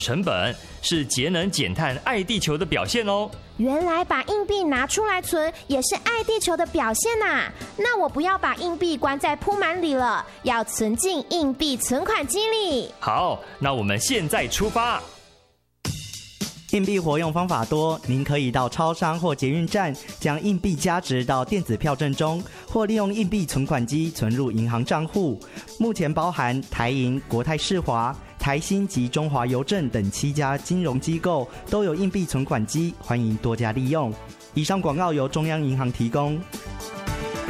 成本，是节能减碳、爱地球的表现哦。 原来把硬币拿出来存也是爱地球的表现呐！那我不要把硬币关在铺满里了，要存进硬币存款机里。 好，那我们现在出发。 硬币活用方法多，您可以到超商或捷运站将硬币加值到电子票证中，或利用硬币存款机存入银行账户。目前包含台银、国泰世华、台新及中华邮政等7家金融机构都有硬币存款机，欢迎多加利用。以上广告由中央银行提供。